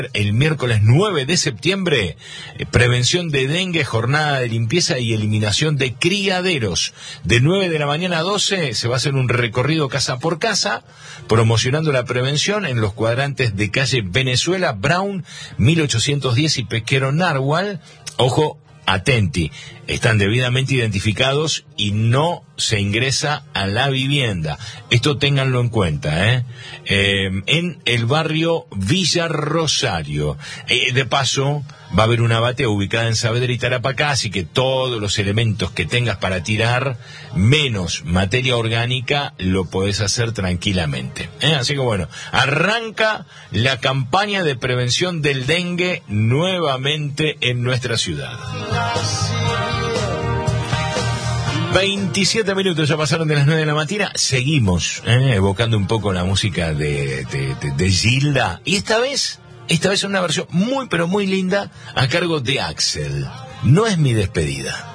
El miércoles 9 de septiembre, prevención de dengue, jornada de limpieza y eliminación de criaderos. De 9 de la mañana a 12 se va a hacer un recorrido casa por casa, promocionando la prevención en los cuadrantes de calle Venezuela, Brown, 1810 y Pesquero Narwhal. Ojo, atenti, están debidamente identificados y no se ingresa a la vivienda. Esto ténganlo en cuenta, en el barrio Villa Rosario. De paso, va a haber una batea ubicada en Saavedra y Tarapacá, así que todos los elementos que tengas para tirar, menos materia orgánica, lo podés hacer tranquilamente. Así que bueno, arranca la campaña de prevención del dengue nuevamente en nuestra ciudad. 27 minutos ya pasaron de las 9 de la mañana. Seguimos evocando un poco la música de Gilda. Y esta vez una versión muy pero muy linda a cargo de Axel. No es mi despedida.